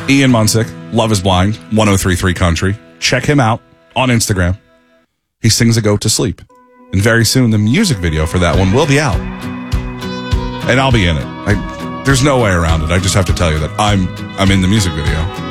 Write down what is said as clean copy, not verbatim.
Ian Munsick, Love is Blind, 1033 Country. Check him out on Instagram. He sings a goat to sleep. And very soon, the music video for that one will be out. And I'll be in it. There's no way around it. I just have to tell you that I'm in the music video.